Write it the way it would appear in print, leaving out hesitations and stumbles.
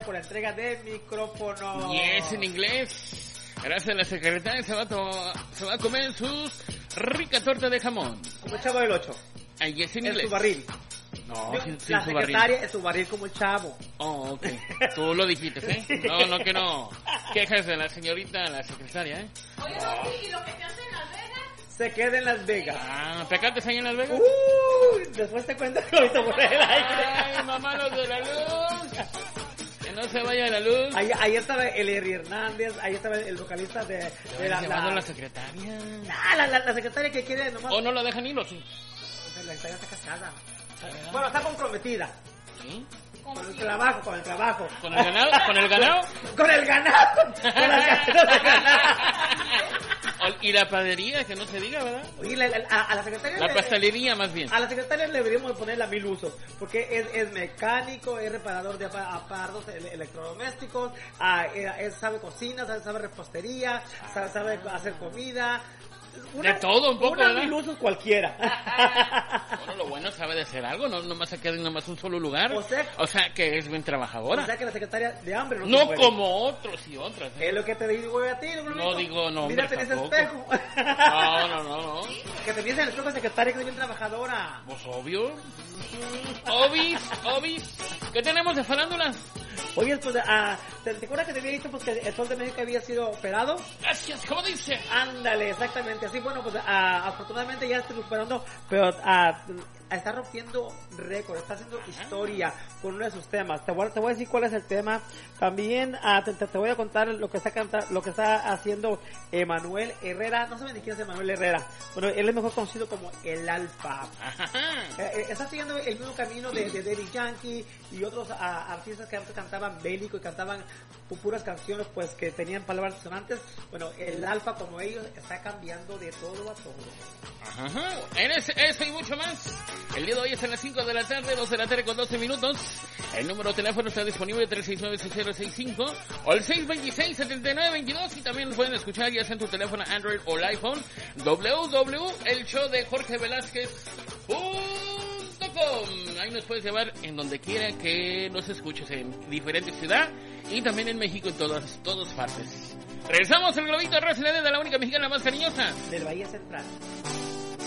por la entrega de micrófono. Y es en inglés. Gracias a la secretaria se va a comer sus rica torta de jamón. Como el Chavo del 8. Ahí es en En inglés. su barril. No, sin La su barril. secretaria en su barril como el Chavo. Oh, ok. Tú lo dijiste, ¿eh? No, que no. Quejas de la señorita, la secretaria, ¿eh? Oye, Rosy, ¿y lo que te hacen en Las Vegas? Se queda en Las Vegas. Ah, ¿te cantas ahí en Las Vegas? Después te cuento que ahorita por el aire. Ay, mamá, los de la luz. Que no se vaya la luz. Ahí estaba el Eri Hernández, ahí estaba el vocalista de la secretaria. La secretaria que quiere nomás. ¿O no la dejan ir o sí? La secretaria está casada. Bueno, está comprometida. ¿Sí? Con el trabajo. ¿Con el ganado? ¿Con el ganado? Con el ganado. Con la ganado. Y la panadería, que no se diga, ¿verdad? Oye, a la secretaria... La pastelería, más bien. A la secretaria le deberíamos poner la 1000 usos, porque es mecánico, es reparador de aparatos electrodomésticos, sabe cocina, sabe repostería, sabe hacer comida. De todo un poco, ¿verdad? 1000 usos cualquiera. Bueno, lo bueno sabe de hacer algo, no nomás se queda en nomás un solo lugar. O sea que es bien trabajadora. O sea que la secretaria de hambre no como otros y otras. Es lo que te digo a ti. No digo nombres. Mírate en ese espejo. No. Que te pienses en el espejo de secretaria que es bien trabajadora. Pues obvio. Obis. ¿Qué tenemos de farándula? Oye, pues, ¿te acuerdas que te había dicho pues, que el Sol de México había sido operado? Gracias, ¿cómo dice? Ándale, exactamente. Así, bueno, pues afortunadamente ya estoy recuperando, pero está rompiendo récord, está haciendo historia con uno de sus temas. Te voy a decir cuál es el tema. También te voy a contar lo que está haciendo Emanuel Herrera. No saben ni quién es Emanuel Herrera. Bueno, él es mejor conocido como el Alfa. Está siguiendo el mismo camino de Daddy Yankee y otros artistas que antes cantaban bélico y cantaban puras canciones pues que tenían palabras sonantes. Bueno, el Alfa, como ellos, está cambiando de todo a todo. En eso y mucho más. El día de hoy es a las 5 de la tarde, 2 de la tarde con 12 minutos. El número de teléfono está disponible 369-6065 o el 626-7922 y también lo pueden escuchar ya sea en tu teléfono Android o el iPhone. www.elshowdejorgevelasquez.com. Ahí nos puedes llevar en donde quiera que nos escuches, en diferentes ciudades y también en México en todas partes. Regresamos al globito de la única mexicana más cariñosa del Valle Central.